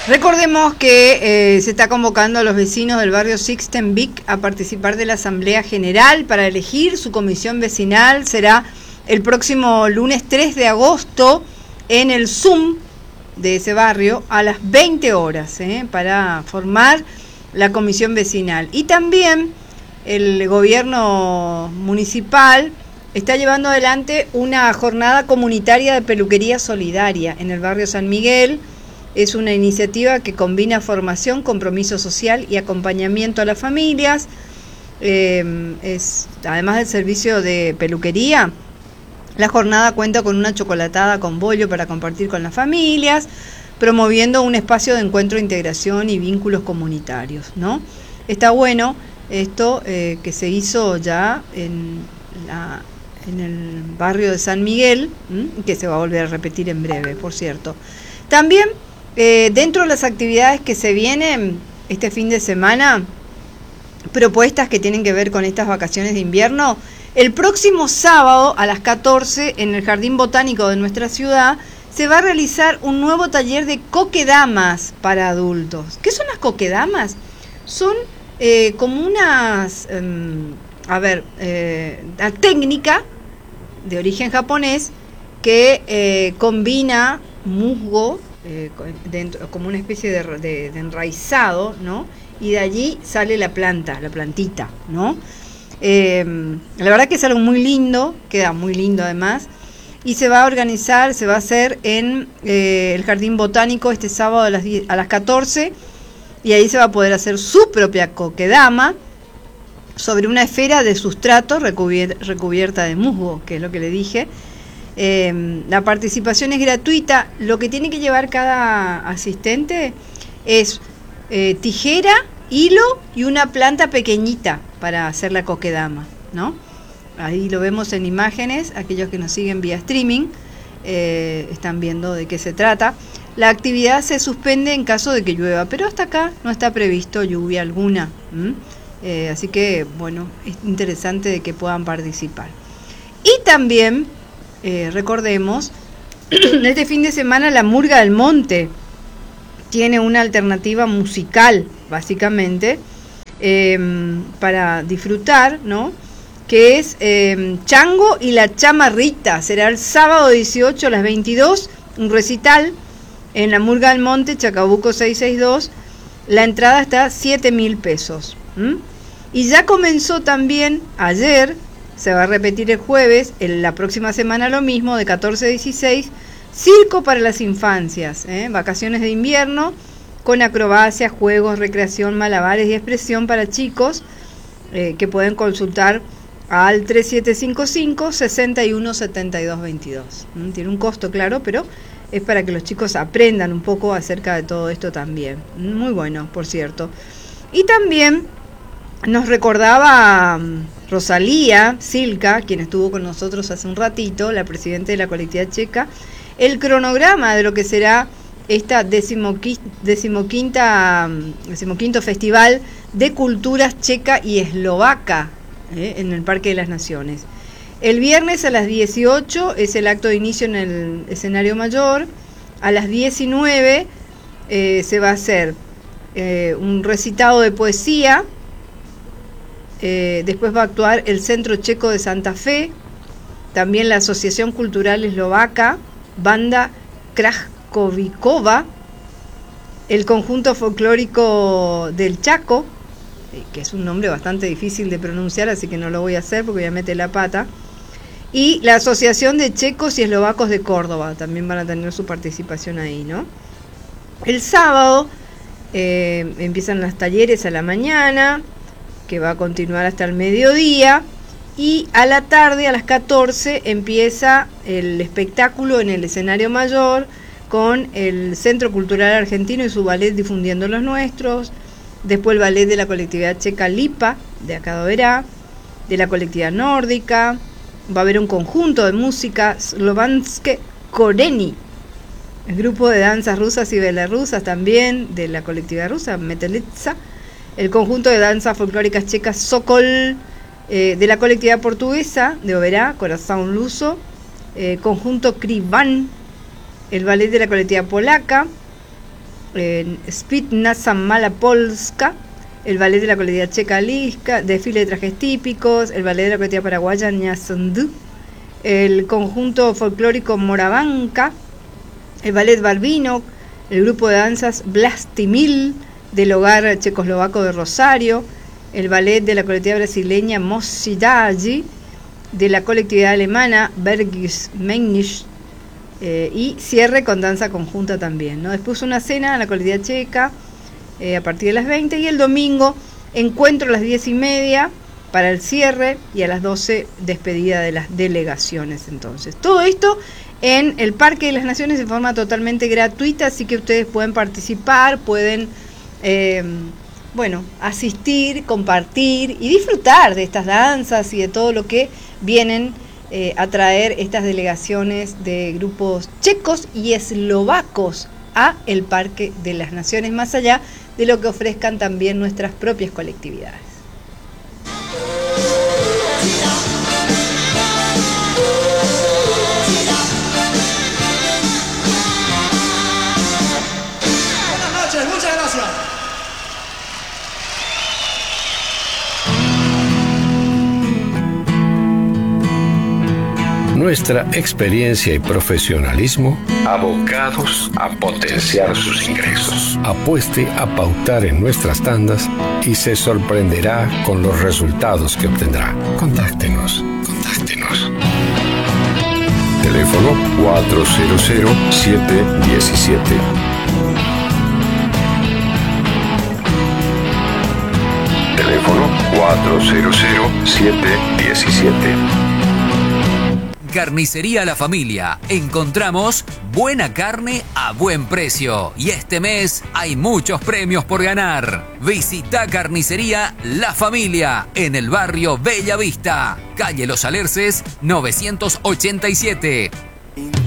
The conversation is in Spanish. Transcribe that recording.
Recordemos que se está convocando a los vecinos del barrio Sixten-Vic a participar de la Asamblea General para elegir su comisión vecinal. Será el próximo lunes 3 de agosto en el Zoom de ese barrio a las 20 horas para formar la comisión vecinal. Y también el gobierno municipal está llevando adelante una jornada comunitaria de peluquería solidaria en el barrio San Miguel. Es una iniciativa que combina formación, compromiso social y acompañamiento a las familias. Además del servicio de peluquería, la jornada cuenta con una chocolatada con bollo para compartir con las familias, promoviendo un espacio de encuentro, integración y vínculos comunitarios, ¿no? Está bueno esto que se hizo ya en el barrio de San Miguel, que se va a volver a repetir en breve, por cierto. También, dentro de las actividades que se vienen este fin de semana, propuestas que tienen que ver con estas vacaciones de invierno, el próximo sábado a las 14 en el Jardín Botánico de nuestra ciudad se va a realizar un nuevo taller de coquedamas para adultos. ¿Qué son las coquedamas? Son como unas, la técnica de origen japonés que combina musgo, como una especie de enraizado, ¿no? Y de allí sale la plantita, ¿no? La verdad que es algo muy lindo, queda muy lindo además, y se va a organizar, se va a hacer en el Jardín Botánico este sábado a las 14, y ahí se va a poder hacer su propia coquedama sobre una esfera de sustrato recubierta de musgo, que es lo que le dije. La participación es gratuita. Lo que tiene que llevar cada asistente es tijera, hilo y una planta pequeñita para hacer la coquedama, ¿no? Ahí lo vemos en imágenes. Aquellos que nos siguen vía streaming están viendo de qué se trata. La actividad se suspende en caso de que llueva, pero hasta acá no está previsto lluvia alguna. Así que, bueno, es interesante de que puedan participar. Y también, recordemos, este fin de semana la Murga del Monte tiene una alternativa musical, básicamente, para disfrutar, ¿no? Que es Chango y la Chamarrita. Será el sábado 18 a las 22, un recital en la Murga del Monte, Chacabuco 662. La entrada está a 7.000 pesos. Y ya comenzó también ayer, se va a repetir el jueves, la próxima semana lo mismo, de 14 a 16, circo para las infancias, vacaciones de invierno, con acrobacias, juegos, recreación, malabares y expresión para chicos, que pueden consultar al 3755 617222. Tiene un costo, claro, pero es para que los chicos aprendan un poco acerca de todo esto también. Muy bueno, por cierto. Y también nos recordaba Rosalía Silca, quien estuvo con nosotros hace un ratito, la presidenta de la colectividad checa, el cronograma de lo que será esta decimoquinto Festival de Culturas Checa y Eslovaca en el Parque de las Naciones. El viernes a las 18 es el acto de inicio en el escenario mayor. A las 19 se va a hacer un recitado de poesía. Después va a actuar el Centro Checo de Santa Fe, también la Asociación Cultural Eslovaca, Banda Krakovikova, el Conjunto Folclórico del Chaco, que es un nombre bastante difícil de pronunciar, así que no lo voy a hacer porque voy a meter la pata, y la Asociación de Checos y Eslovacos de Córdoba, también van a tener su participación ahí, ¿no? El sábado empiezan los talleres a la mañana, que va a continuar hasta el mediodía, y a la tarde, a las 14, empieza el espectáculo en el escenario mayor con el Centro Cultural Argentino y su ballet Difundiendo los Nuestros, después el ballet de la colectividad checa Lipa, de acá de Oberá, de la colectividad nórdica, va a haber un conjunto de música Slovanské Koreni, el grupo de danzas rusas y belarusas también, de la colectividad rusa, Metelitsa, el conjunto de danzas folclóricas checas Sokol, de la colectividad portuguesa de Oberá, Corazón Luso, conjunto Krivan, el ballet de la colectividad polaca, Spitnaza Malapolska, el ballet de la colectividad checa Liska, desfile de trajes típicos, el ballet de la colectividad paraguaya Ñasondú, el conjunto folclórico Moravanca, el ballet Balbino, el grupo de danzas Vlastimil del hogar checoslovaco de Rosario, el ballet de la colectividad brasileña Mocidade, de la colectividad alemana Bergismenisch, y cierre con danza conjunta también, ¿no? Después una cena en la colectividad checa a partir de las 20, y el domingo encuentro a las 10:30 para el cierre, y a las 12 despedida de las delegaciones. Entonces, todo esto en el Parque de las Naciones de forma totalmente gratuita, así que ustedes pueden participar, pueden asistir, compartir y disfrutar de estas danzas y de todo lo que vienen a traer estas delegaciones de grupos checos y eslovacos a el Parque de las Naciones, más allá de lo que ofrezcan también nuestras propias colectividades. Buenas noches, muchas gracias. Nuestra experiencia y profesionalismo abocados a potenciar sus ingresos. Apueste a pautar en nuestras tandas y se sorprenderá con los resultados que obtendrá. Contáctenos. Teléfono 400-717. Teléfono 400-717. Carnicería La Familia. Encontramos buena carne a buen precio. Y este mes hay muchos premios por ganar. Visita Carnicería La Familia en el barrio Bella Vista, calle Los Alerces 987.